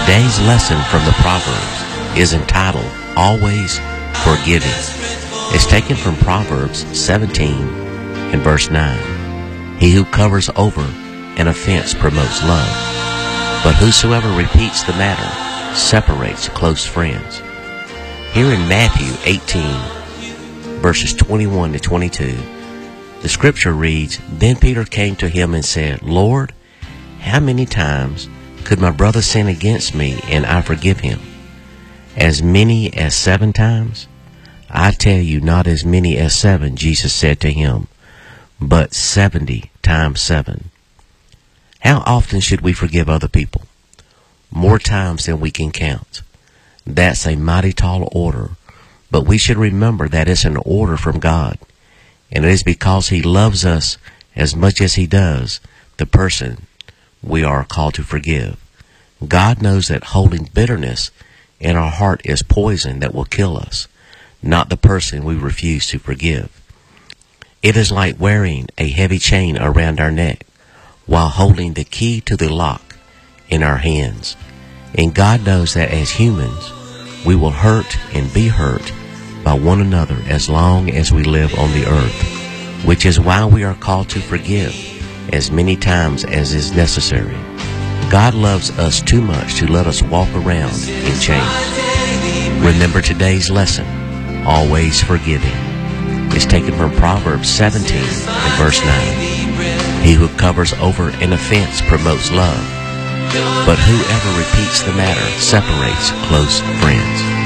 Today's lesson from the Proverbs is entitled Always Forgiving. It's taken from Proverbs 17 and verse 9. He who covers over an offense promotes love, but whosoever repeats the matter separates close friends. Here in Matthew 18, verses 21 to 22, the scripture reads, Then Peter came to him and said, Lord, how many times could my brother sin against me and I forgive him? As many as 7 times? I tell you, not as many as 7, Jesus said to him, but 70 times 7. How often should we forgive other people? More times than we can count. That's a mighty tall order, but we should remember that it's an order from God, and it is because He loves us as much as He does the person we are called to forgive. God knows that holding bitterness in our heart is poison that will kill us, not the person we refuse to forgive. It is like wearing a heavy chain around our neck while holding the key to the lock in our hands. And God knows that as humans, we will hurt and be hurt by one another as long as we live on the earth, which is why we are called to forgive as many times as is necessary. God loves us too much to let us walk around in chains. Remember today's lesson, always forgiving. It's taken from Proverbs 17 and verse 9. He who covers over an offense promotes love, but whoever repeats the matter separates close friends.